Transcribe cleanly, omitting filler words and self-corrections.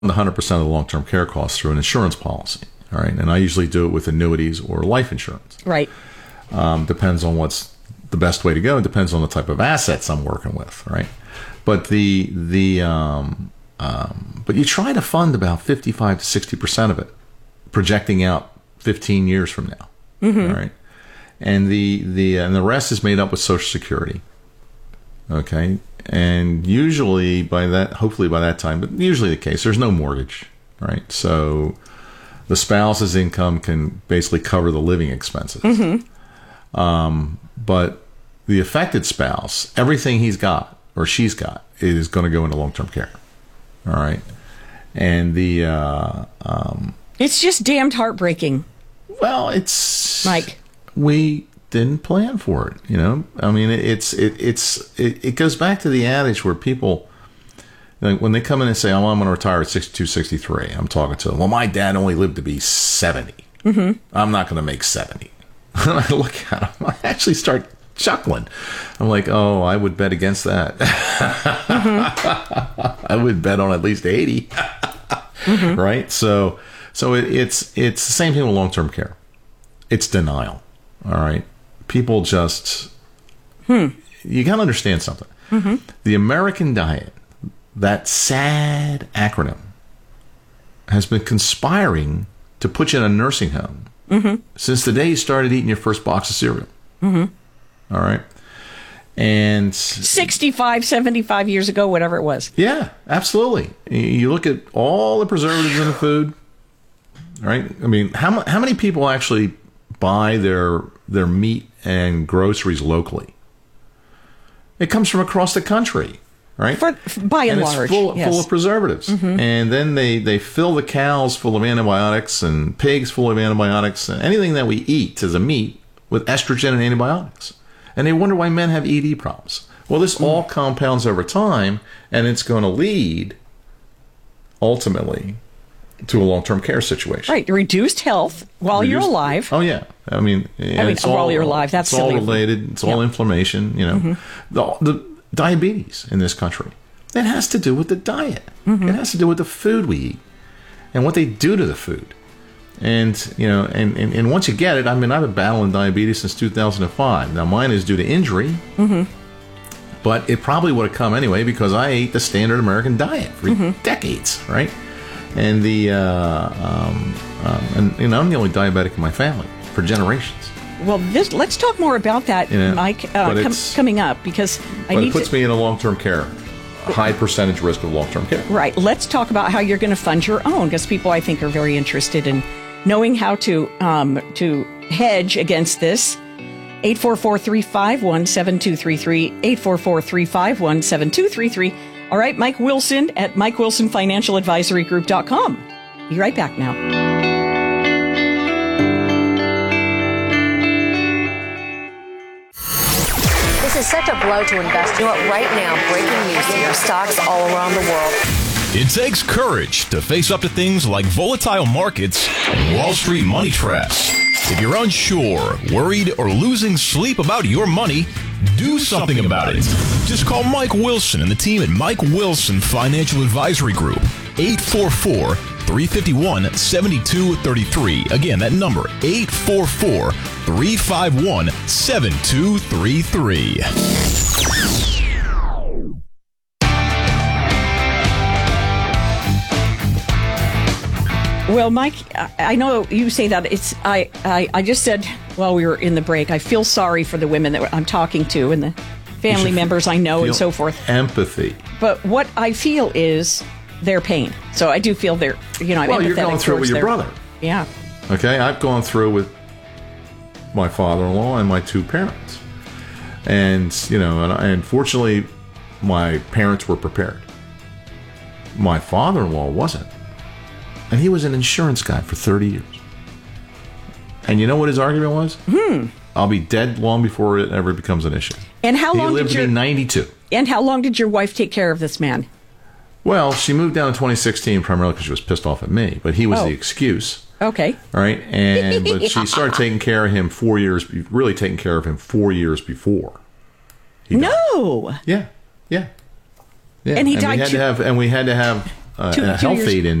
100% of the long-term care costs through an insurance policy. All right. And I usually do it with annuities or life insurance. Right. Depends on what's the best way to go. It depends on the type of assets I'm working with. Right. But but you try to fund about 55 to 60% of it, projecting out 15 years from now. Mm-hmm. All right. And the rest is made up with Social Security. Okay. And usually hopefully by that time, but usually the case, there's no mortgage, right? So the spouse's income can basically cover the living expenses. Mm-hmm. But the affected spouse, everything he's got or she's got is going to go into long-term care. All right. And it's just damned heartbreaking. Well, it's Mike. We didn't plan for it, you know. I mean, it goes back to the adage where people, like, when they come in and say, "Oh, I'm going to retire at 62, 63," I'm talking to them. Well, my dad only lived to be 70. Mm-hmm. I'm not going to make 70. I look at them. I actually start chuckling. I'm like, oh, I would bet against that. Mm-hmm. I would bet on at least 80. Mm-hmm. Right? So it's the same thing with long-term care. It's denial. All right. People just, you got to understand something. Mm-hmm. The American diet, that sad acronym, has been conspiring to put you in a nursing home since the day you started eating your first box of cereal. Mm-hmm. All right. And 65, 75 years ago, whatever it was. Yeah, absolutely. You look at all the preservatives in the food, right? I mean, how many people actually buy their meat and groceries locally? It comes from across the country, right? By and large, it's full of preservatives. Mm-hmm. And then they fill the cows full of antibiotics and pigs full of antibiotics and anything that we eat as a meat with estrogen and antibiotics. And they wonder why men have ED problems. Well, this all compounds over time, and it's going to lead ultimately to a long-term care situation. Right. Reduced health while you're alive. Oh, yeah. I mean, while you're alive, that's all related. It's all inflammation, you know. Mm-hmm. The diabetes in this country, it has to do with the diet. Mm-hmm. It has to do with the food we eat and what they do to the food. And, you know, and once you get it, I mean, I've been battling diabetes since 2005. Now, mine is due to injury. Mm-hmm. But it probably would have come anyway because I ate the standard American diet for decades, right? And and you know, I'm the only diabetic in my family for generations. Well, let's talk more about that, Mike, coming up, because it puts me in a long-term care, a high percentage risk of long-term care. Right. Let's talk about how you're going to fund your own, because people, I think, are very interested in knowing how to hedge against this. 844-351-7233, 844-351-7233. All right, Mike Wilson at MikeWilsonFinancialAdvisoryGroup.com. Be right back now. This is such a blow to investors. You know what? Right now, breaking news here, stocks all around the world. It takes courage to face up to things like volatile markets and Wall Street money traps. If you're unsure, worried, or losing sleep about your money, do something about it. Just call Mike Wilson and the team at Mike Wilson Financial Advisory Group, 844-351-7233. Again, that number, 844-351-7233. Well, Mike, I know you say that I just said while we were in the break, I feel sorry for the women that I'm talking to and the family members I know and so forth. Empathy. But what I feel is their pain. So I do feel their, you know, I'm empathetic. You're going through it with your brother. Yeah. Okay, I've gone through with my father-in-law and my two parents. And, you know, and fortunately, my parents were prepared. My father-in-law wasn't. And he was an insurance guy for 30 years. And you know what his argument was? I'll be dead long before it ever becomes an issue. And how long he lived to be 92. And how long did your wife take care of this man? Well, she moved down in 2016 primarily because she was pissed off at me. But he was the excuse. Okay. All right. But she started taking care of him 4 years, really taking care of him 4 years before. No. Yeah. And he died. We had to have 2 health years. aid